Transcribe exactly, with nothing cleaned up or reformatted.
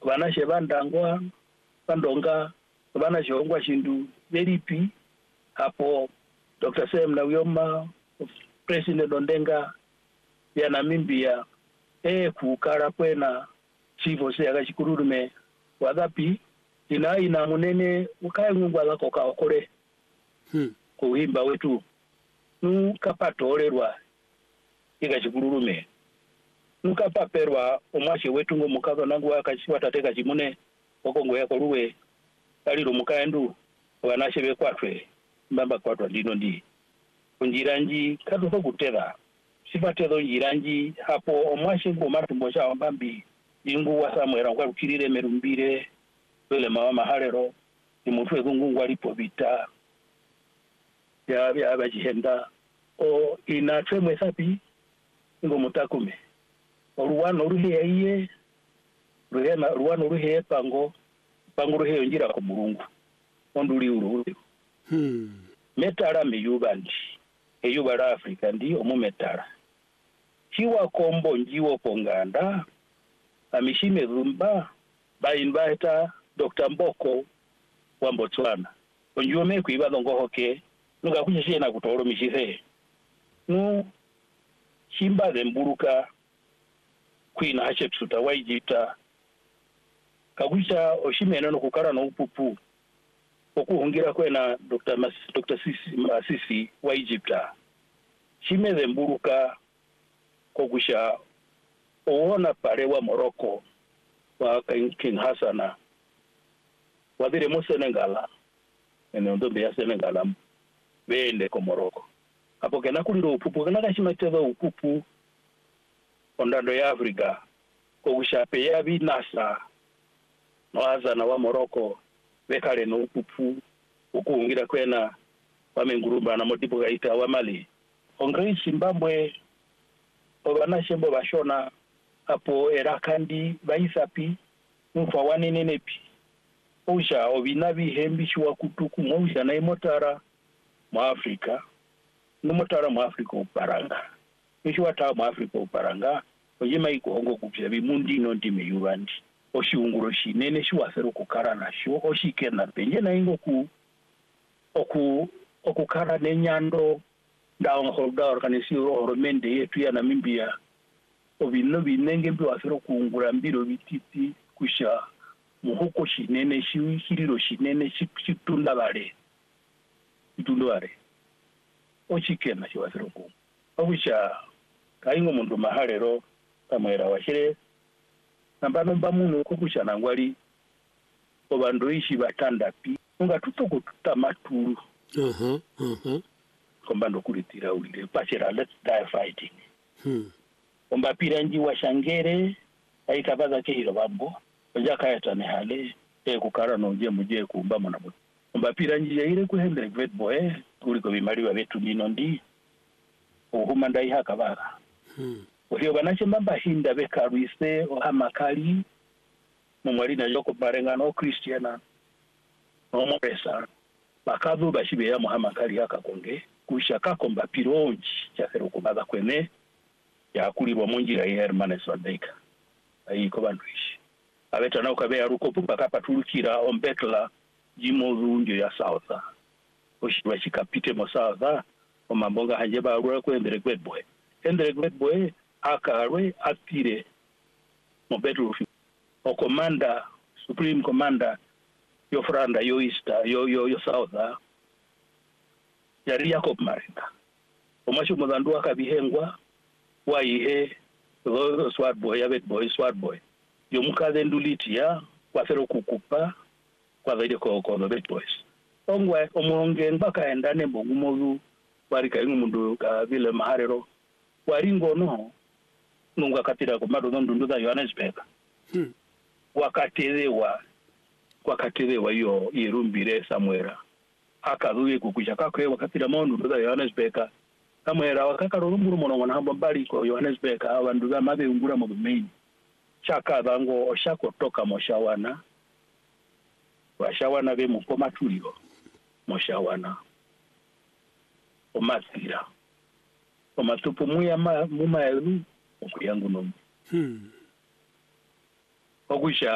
vana shevandangwa vandonga vana shongwa shindu veripi hapo Doctor Sam na Uyoma President Ondenga ya Namibia e kukara kwena chivo se akachikururume wadapi ina ina munene ukae ngungwa lako kaokore hmm. kuhimba wetu nukapatorerwa ikachikururume nukapaperwa omwashe wetu ngo mukazo nangu akachiwatateka chimune okongo yako ruwe aliro mukaendu wanashe bekwatwe mbamba kwatwa ndino ndi kunjiranji katuko kutera sifatezo njiranji hapo omwashe ngo matumbo cha mbambi ingu wasamwera kwa rukirire merumbire wele mawa maharero ni mtu egungu alipo vita ya ya bajihenda o inatwemwe sapi ngo mutakume oruwano ruhe iye ruhema ruwano ruhe pango pango ruhe njira ko Mulungu onduli uru hmm metara miyubandi eyubara Afrika ndi omumetara chiwa kombo njiwo ponganda amishime zumba ba invita Doctor Mboko wa Botswana onjume kuiba ngohoke nuka kuchishie na kutoro mishise nu chimba zemburuka Queen Hatshepsut wa Egypt kakucha oshimene no kukara no upupu okuhungira kwena Doctor Mas, Doctor Sisi Masisi wa Egypt chimeze mburuka kokusha oona pare wa Morocco wa King Hassana wadire mo Senegal ene ndombe ya Senegal bende ko Morocco hapo kena kuliro upupu kana kashimatezo upupu ondando ya Afrika kokusha pe ya binasa Noazana wa Morocco bekale no upupu okuhungira kwena wamengurumba na modipo gaita wa Mali ongre Zimbabwe obana shembo bashona hapo erakandi baisapi mfa wanenenepi osha obinabi hembishi wa kutuku mosha na imotara mu Afrika numotara mu Afrika uparanga ishi wata mu Afrika uparanga ojima iko hongo kupya bimundi no ndime yubandi oshiunguro shinene shiwasero kukara nasho oshikena penje na ingo ku oku okukara nenyando ndawo holda organisio oromende yetu ya Namibia obino binenge mbi wasero kuungura mbiro bititi kusha muhuko shinene shiwihiriro shinene shitunda bare itundo bare ochikena shiwasero ku obusha kaingo mundu maharero kamwera washire nambano bamuno kokusha nangwali obandu ishi batandapi unga tutoko tutamaturu uh-huh uh-huh kombando kulitira ulile pachera let's die fighting hmm omba piranji wa shangere aitabaza kehiro babo njaka yatane hale e kukara no je muje kumba mona bo omba piranji yaire ku Hendrik Witbooi kuliko bimaliwa betu nino ndi ohuma ndai hakabara hmm Ohiyo banache mbamba hinda bekarwise ohamakali mumwali na joko barengano Christiana no pesa bakavu bashibe ya muhamakali haka konge kushaka komba pironji chafero kubaza kwene ya kulibwa munjira ya Hermanes Wadeka ayiko bandwishi abeta na ukabe aruko pupa kapatulukira ombetla jimozu njo ya South oshwa chikapite mo South omambonga hanje ba rura ko Hendrik Witbooi Hendrik Witbooi akarwe atire mo battlefield o commander supreme commander yo franda yo easter yo yo yo south yari Jacob Maringa omasho muzandu akabihengwa waihe lo Swartboy ya Witbooi Swartboy yo mukaze nduliti ya kwafero kukupa kwa zaidi ko ko Witbooi ongwe omonge mbaka endane mbongumozu bari kaingu mundu ka vile maharero waringo no nunga katira ko mado ndundu za Johannesburg hmm wakatelewa wakatelewa yo irumbire Samwera akazuye kukuja kakwe wakatira mondu za Johannesburg Samwera wakakarurumuru mono wana hamba bali ko Johannesburg abandu za mabe ungura mu bumenyi chaka bango oshako toka moshawana washawana be mu komatulio moshawana omasira omatupu muya muma yelu okuyangu no hmm okusha